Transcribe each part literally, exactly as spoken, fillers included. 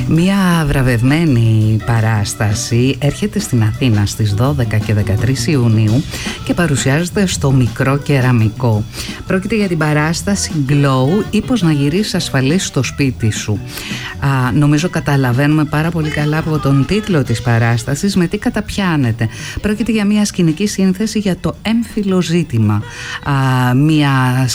Μια βραβευμένη παράσταση έρχεται στην Αθήνα στις δώδεκα και δεκατρείς Ιουνίου και παρουσιάζεται στο Μικρό Κεραμικό. Πρόκειται για την παράσταση Glow ή πώς να γυρίσεις ασφαλής στο σπίτι σου. Α, νομίζω καταλαβαίνουμε πάρα πολύ καλά από τον τίτλο της παράστασης με τι καταπιάνεται. Πρόκειται για μια σκηνική σύνθεση για το έμφυλο ζήτημα. Α, μια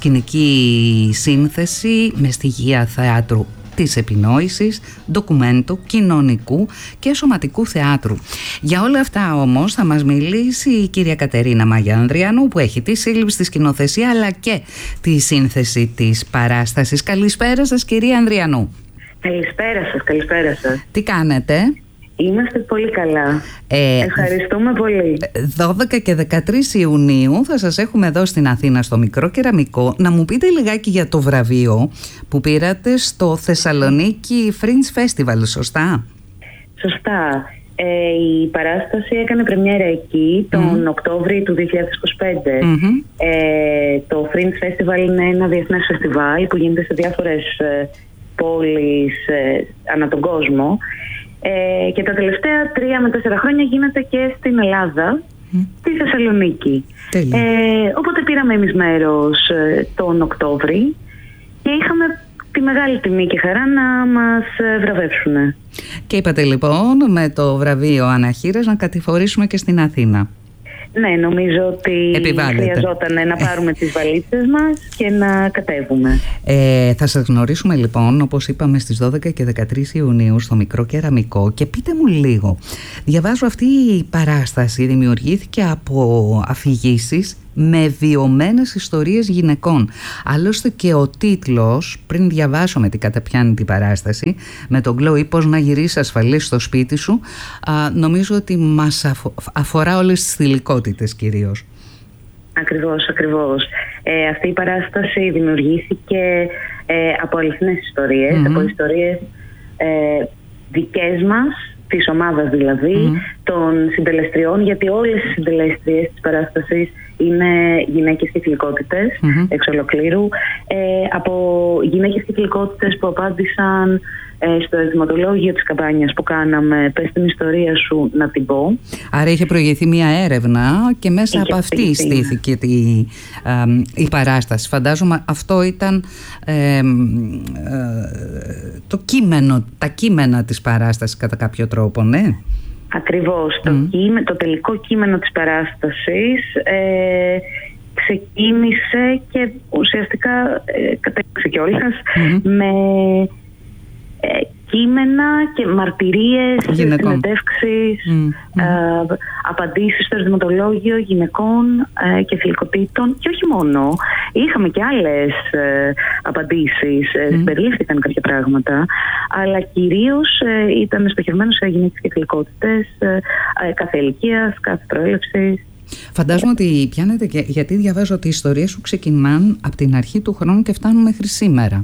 σκηνική σύνθεση με στοιχεία θεάτρου της επινόησης, ντοκουμέντου, κοινωνικού και σωματικού θεάτρου. Για όλα αυτά όμως θα μας μιλήσει η κυρία Κατερίνα Μαγιανδριανού, που έχει τη σύλληψη, τη σκηνοθεσία αλλά και τη σύνθεση της παράστασης. Καλησπέρα σας, κυρία Ανδριανού. Καλησπέρα σας, καλησπέρα σας. Τι κάνετε? Είμαστε πολύ καλά. Ε, Ευχαριστούμε πολύ. δώδεκα και δεκατρείς Ιουνίου θα σας έχουμε εδώ στην Αθήνα στο Μικρό Κεραμικό. Να μου πείτε λιγάκι για το βραβείο που πήρατε στο Θεσσαλονίκη Fringe Festival, σωστά? Σωστά. Ε, η παράσταση έκανε πρεμιέρα εκεί τον mm. Οκτώβρη του δύο χιλιάδες είκοσι πέντε. Mm-hmm. Ε, το Fringe Festival είναι ένα διεθνές φεστιβάλ που γίνεται σε διάφορες ε, πόλεις ε, ανά τον κόσμο. Ε, και τα τελευταία τρία με τέσσερα χρόνια γίνεται και στην Ελλάδα, mm. στη Θεσσαλονίκη. Ε, οπότε πήραμε εμείς μέρος ε, τον Οκτώβρη και είχαμε τη μεγάλη τιμή και χαρά να μας βραβεύσουν. Και είπατε λοιπόν με το βραβείο Αναχείρας να κατηφορήσουμε και στην Αθήνα. Ναι, νομίζω ότι επιβάλλεται. Χρειαζόταν να πάρουμε τις βαλίτσες μας και να κατέβουμε. Ε, θα σας γνωρίσουμε λοιπόν, όπως είπαμε, στις δώδεκα και δεκατρείς Ιουνίου στο Μικρό Κεραμικό. Και πείτε μου λίγο, διαβάζω αυτή η παράσταση δημιουργήθηκε από αφηγήσεις με βιωμένες ιστορίες γυναικών. Άλλωστε και ο τίτλος, πριν διαβάσω με τι καταπιάνει την παράσταση, με τον Glow ή πώς να γυρίσεις ασφαλής στο σπίτι σου, α, νομίζω ότι μας αφο, αφορά όλες τις θηλυκότητες κυρίως. Ακριβώς, ακριβώς. Ε, αυτή η παράσταση δημιουργήθηκε ε, από αληθινές ιστορίες, mm-hmm. από ιστορίες ε, δικές μας, της ομάδας δηλαδή, mm-hmm. των συντελεστριών, γιατί όλες οι συντελεστριές της παράστασης είναι γυναίκες και θηλυκότητες mm-hmm. εξ ολοκλήρου, ε, από γυναίκες και θηλυκότητες που απάντησαν ε, στο ερωτηματολόγιο της καμπάνιας που κάναμε «Πες την ιστορία σου να την πω». Άρα είχε προηγηθεί μια έρευνα και μέσα είχε από αυτή στήθηκε τη, ε, η παράσταση. Φαντάζομαι αυτό ήταν ε, ε, το κείμενο, τα κείμενα της παράστασης κατά κάποιο τρόπο, ναι. Ακριβώς. Το, mm. κείμενο, το τελικό κείμενο της παράστασης ε, ξεκίνησε και ουσιαστικά ε, κατέληξε κιόλας mm-hmm. με ε, κείμενα και μαρτυρίες, συνεντεύξεις, mm-hmm. ε, απαντήσεις στο ερωτηματολόγιο γυναικών ε, και θηλυκοτήτων και όχι μόνο. Είχαμε και άλλες ε, απαντήσεις, ε, mm-hmm. συμπεριλήφθηκαν κάποια πράγματα, αλλά κυρίως ε, ήταν στοχευμένο σε γυναίκες και θηλυκότητες ε, ε, κάθε ηλικίας, κάθε προέλευσης. Φαντάζομαι ότι πιάνετε και, γιατί διαβάζω ότι οι ιστορίες σου ξεκινάνε από την αρχή του χρόνου και φτάνουν μέχρι σήμερα.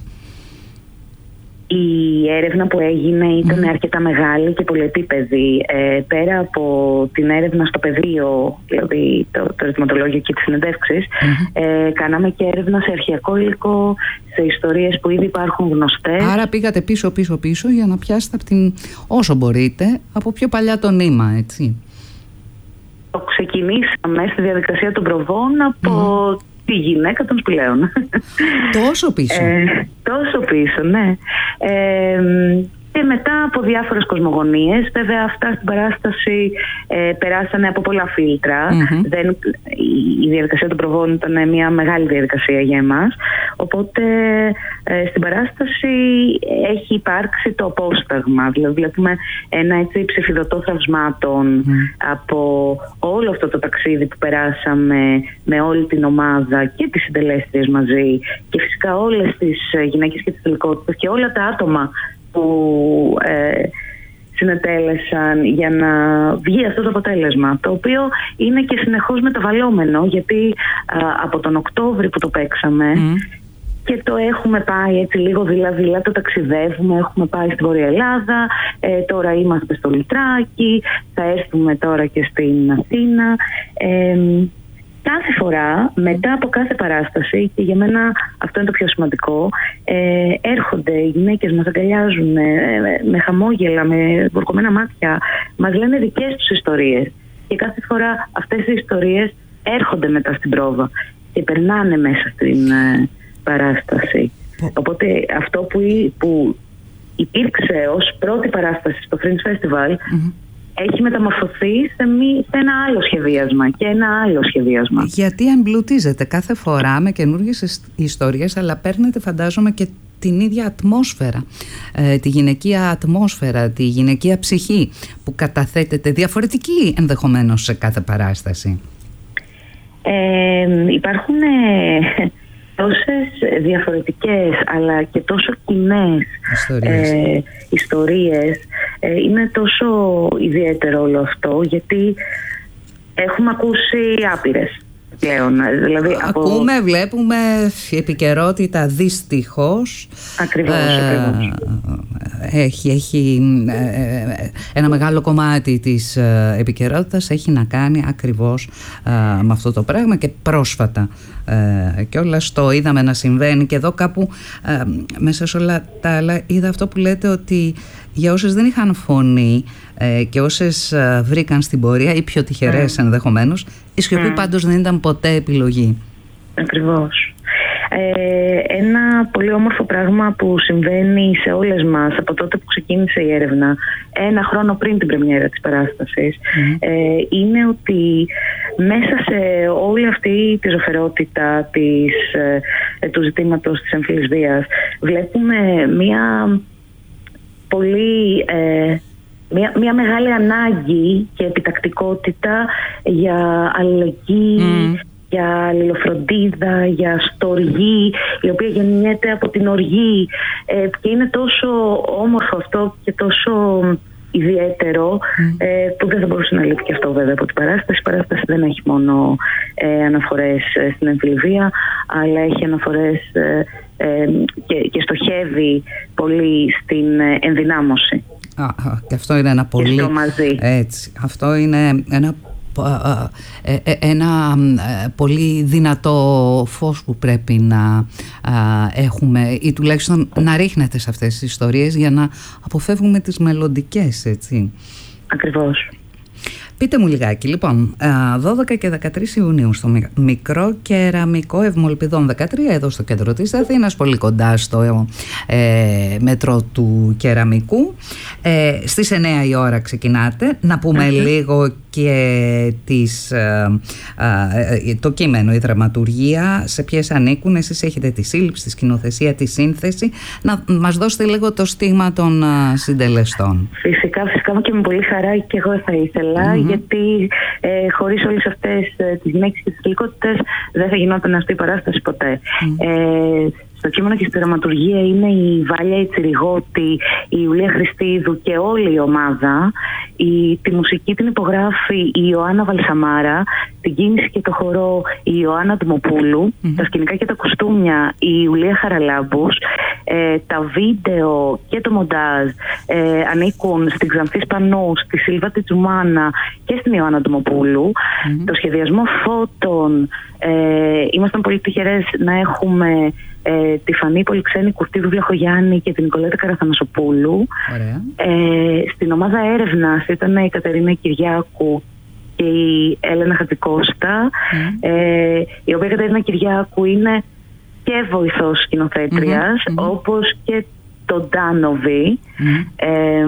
Η έρευνα που έγινε ήταν mm. αρκετά μεγάλη και πολυεπίπεδη. Ε, πέρα από την έρευνα στο πεδίο, δηλαδή το, το ερωτηματολόγιο και τις συνεντεύξεις, mm-hmm. ε, κάναμε και έρευνα σε αρχαιακό υλικό, σε ιστορίες που ήδη υπάρχουν γνωστές. Άρα πήγατε πίσω πίσω πίσω για να πιάσετε από την, όσο μπορείτε από πιο παλιά το νήμα, έτσι. Το ξεκινήσαμε στη διαδικασία των προβών από mm. τη γυναίκα των σπηλαίων. Τόσο πίσω. Ε, τόσο πίσω, ναι. Ε, και μετά από διάφορες κοσμογονίες, βέβαια αυτά στην παράσταση ε, περάσανε από πολλά φίλτρα. Mm-hmm. Δεν, η, η διαδικασία των προβών ήταν μια μεγάλη διαδικασία για εμάς. Οπότε ε, στην παράσταση έχει υπάρξει το απόσταγμα. Δηλαδή βλέπουμε ένα έτσι ψηφιδωτό θαυσμάτων mm. από όλο αυτό το ταξίδι που περάσαμε με όλη την ομάδα και τις συντελέστριες μαζί και φυσικά όλες τις γυναίκες και τις θηλυκότητες και όλα τα άτομα που ε, συνετέλεσαν για να βγει αυτό το αποτέλεσμα, το οποίο είναι και συνεχώς μεταβαλλόμενο, γιατί α, από τον Οκτώβρη που το παίξαμε mm. και το έχουμε πάει έτσι λίγο δειλά-δειλά, το ταξιδεύουμε, έχουμε πάει στη Βόρεια Ελλάδα, ε, τώρα είμαστε στο Λιτράκι, θα έρθουμε τώρα και στην Αθήνα. Ε, κάθε φορά, μετά από κάθε παράσταση, και για μένα αυτό είναι το πιο σημαντικό, ε, έρχονται οι γυναίκες, μας αγκαλιάζουν ε, με χαμόγελα, με βουρκωμένα μάτια, μας λένε δικές τους ιστορίες. Και κάθε φορά αυτές οι ιστορίες έρχονται μετά στην πρόβα και περνάνε μέσα στην ε, παράσταση. Οπότε αυτό που, που υπήρξε ως πρώτη παράσταση στο Fringe Festival mm-hmm. έχει μεταμορφωθεί σε, μη, σε ένα άλλο σχεδιάσμα και ένα άλλο σχεδιάσμα. Γιατί εμπλουτίζεται κάθε φορά με καινούργιες ιστορίες, αλλά παίρνετε, φαντάζομαι, και την ίδια ατμόσφαιρα, ε, τη γυναικεία ατμόσφαιρα, τη γυναικεία ψυχή που καταθέτεται, διαφορετική ενδεχομένως σε κάθε παράσταση. Ε, υπάρχουν ε, τόσες διαφορετικές αλλά και τόσο κοινές ιστορίες, ε, ιστορίες. Ε, είναι τόσο ιδιαίτερο όλο αυτό, γιατί έχουμε ακούσει άπειρες πλέον. Δηλαδή, ακούμε, από... βλέπουμε επικαιρότητα δυστυχώς. Ακριβώς, ε, ακριβώς. Έχει, έχει ε, ένα μεγάλο κομμάτι της ε, επικαιρότητας έχει να κάνει ακριβώς ε, με αυτό το πράγμα, και πρόσφατα ε, και όλα το είδαμε να συμβαίνει, και εδώ κάπου ε, μέσα σε όλα τα άλλα είδα αυτό που λέτε, ότι για όσες δεν είχαν φωνή ε, και όσες ε, βρήκαν στην πορεία, ή πιο τυχερές mm. ενδεχομένως, η σιωπή mm. πάντως δεν ήταν ποτέ επιλογή. Ακριβώς. Ε, ένα πολύ όμορφο πράγμα που συμβαίνει σε όλες μας από τότε που ξεκίνησε η έρευνα, ένα χρόνο πριν την πρεμιέρα της παράστασης, mm. ε, είναι ότι μέσα σε όλη αυτή τη ζωφερότητα της, ε, του ζητήματος της εμφύλης βίας βλέπουμε μία πολύ... Ε, Μια, μια μεγάλη ανάγκη και επιτακτικότητα για αλληλεγγύη, mm. για αλληλοφροντίδα, για στοργή, η οποία γεννιέται από την οργή, ε, και είναι τόσο όμορφο αυτό και τόσο ιδιαίτερο mm. ε, που δεν θα μπορούσε να λείπει και αυτό βέβαια από την παράσταση. Η παράσταση δεν έχει μόνο ε, αναφορές ε, στην εμφύλη βία, αλλά έχει αναφορές ε, ε, και, και στοχεύει πολύ στην ε, ενδυνάμωση. Α, και αυτό είναι ένα πολύ, έτσι, αυτό είναι ένα, ένα πολύ δυνατό φως που πρέπει να έχουμε, ή τουλάχιστον να ρίχνετε σε αυτές τις ιστορίες, για να αποφεύγουμε τις μελλοντικές, έτσι. Ακριβώς. Πείτε μου λιγάκι, λοιπόν, δώδεκα και δεκατρείς Ιουνίου στο Μικρό Κεραμικό Ευμολπιδών δεκατρία, εδώ στο κέντρο της Αθήνας, πολύ κοντά στο ε, μέτρο του Κεραμικού. Ε, στις εννιά η ώρα ξεκινάτε. Να πούμε mm-hmm. λίγο και τις, ε, ε, το κείμενο, η δραματουργία, σε ποιες ανήκουν. Εσείς έχετε τη σύλληψη, τη σκηνοθεσία, τη σύνθεση. Να μας δώσετε λίγο το στίγμα των ε, συντελεστών. Φυσικά, φυσικά, και με πολύ χαρά και εγώ θα ήθελα, mm-hmm. γιατί ε, χωρίς όλες αυτές ε, τις γυναίκες και τις γλυκότητες δεν θα γινόταν αυτή η παράσταση ποτέ. Mm. Ε, στο κείμενο και στη δραματουργία είναι η Βάλια η Τσιριγώτη, η Ιουλία Χριστίδου και όλη η ομάδα. Η, τη μουσική την υπογράφει η Ιωάννα Βαλσαμάρα, την κίνηση και το χορό η Ιωάννα Δημοπούλου, mm-hmm. τα σκηνικά και τα κουστούμια η Ιουλία Χαραλάμπους, ε, τα βίντεο και το μοντάζ ε, ανήκουν στην Ξανθή Σπανού, στη Σίλβα Τιτζουμάνα και στην Ιωάννα Δημοπούλου. Mm-hmm. Το σχεδιασμό φώτων, ε, ήμασταν πολύ τυχερές να έχουμε Ε, τη Φανή Πολυξένη Κουρτίδου Βλαχογιάννη και την Νικολέτα Καραθανασοπούλου. Ε, στην ομάδα έρευνας ήταν η Κατερίνα Κυριάκου και η Έλενα Χατζικώστα, mm. ε, η οποία η Κατερίνα Κυριάκου είναι και βοηθός σκηνοθέτριας, mm-hmm. όπως και το Ντάνοβι. Mm. Ε,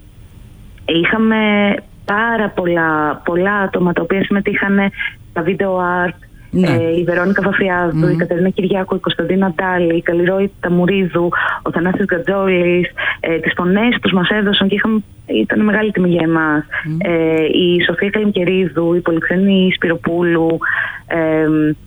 είχαμε πάρα πολλά, πολλά άτομα τα οποία συμμετείχαν στα βίντεο art. Ναι. Ε, η Βερόνικα Βαφιάδου, mm. η Κατερίνα Κυριάκου, η Κωνσταντίνα Ντάλη, η Καλλιρόη Ταμουρίδου, ο Θανάσης Γκατζόλης. Ε, τις φωνές τους μας έδωσαν και είχαμε, ήταν μεγάλη τιμή για εμάς. Mm. Ε, η Σοφία Καλυμκερίδου, η Πολυξένη Σπυροπούλου. Ε,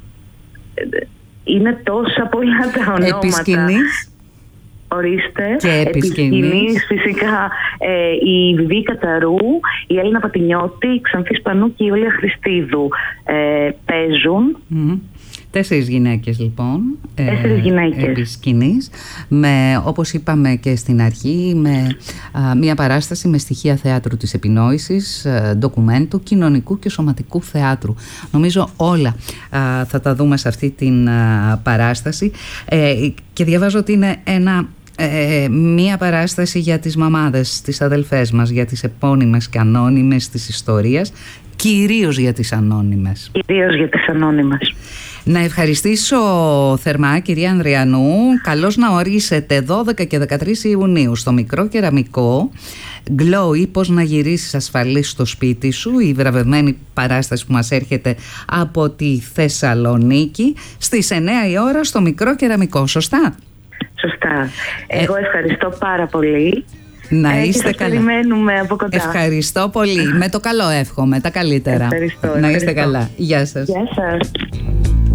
είναι τόσα πολλά τα ονόματα. Επισκηνής. Ορίστε. Και επισκηνής. Φυσικά ε, η Βιβί Καταρού, η Έλληνα Πατινιώτη, η Ξανθή Σπανού και η Όλια Χριστίδου ε, παίζουν. Mm. Τέσσερις γυναίκες λοιπόν. Τέσσερις γυναίκες. Επί σκηνής, με, όπως είπαμε και στην αρχή, με α, μια παράσταση με στοιχεία θεάτρου της επινόησης, α, ντοκουμέντου, κοινωνικού και σωματικού θεάτρου. Νομίζω όλα α, θα τα δούμε σε αυτή την α, παράσταση ε, και διαβάζω ότι είναι ένα... Ε, μία παράσταση για τις μαμάδες, τις αδελφές μας, για τις επώνυμες και ανώνυμες της ιστορίας, κυρίως για τις ανώνυμες. Κυρίως για τις ανώνυμες. Να ευχαριστήσω θερμά, κυρία Ανδριανού. Καλώς να ορίσετε δώδεκα και δεκατρείς Ιουνίου στο Μικρό Κεραμικό Glow ή πώς να γυρίσεις ασφαλής στο σπίτι σου, η βραβευμένη παράσταση που μας έρχεται από τη Θεσσαλονίκη, στις εννέα η ώρα στο Μικρό Κεραμικό. Σωστά? Σωστά. Εγώ ευχαριστώ πάρα πολύ. Να ε, είστε και καλά. Περιμένουμε από κοντά. Ευχαριστώ πολύ. Με το καλό εύχομαι. Τα καλύτερα. Ευχαριστώ, να ευχαριστώ. είστε καλά. Γεια σας. Γεια σας.